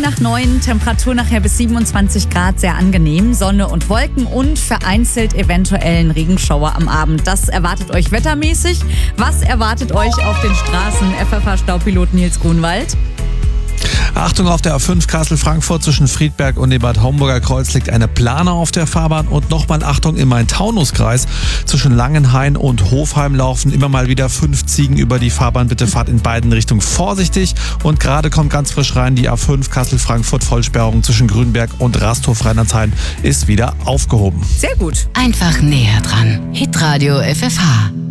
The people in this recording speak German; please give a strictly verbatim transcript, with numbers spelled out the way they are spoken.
nach neun, Temperatur nachher bis siebenundzwanzig Grad, sehr angenehm. Sonne und Wolken und vereinzelt eventuell ein Regenschauer am Abend. Das erwartet euch wettermäßig. Was erwartet euch auf den Straßen? F F H-Staupilot Nils Grunwald. Achtung, auf der A fünf Kassel-Frankfurt zwischen Friedberg und dem Bad Homburger Kreuz liegt eine Plane auf der Fahrbahn. Und nochmal Achtung, im Main-Taunus-Kreis zwischen Langenhain und Hofheim laufen immer mal wieder fünf Ziegen über die Fahrbahn. Bitte fahrt in beiden Richtungen vorsichtig. Und gerade kommt ganz frisch rein, die A fünf Kassel-Frankfurt Vollsperrung zwischen Grünberg und Rasthof-Rheinlandshain ist wieder aufgehoben. Sehr gut. Einfach näher dran. Hitradio F F H.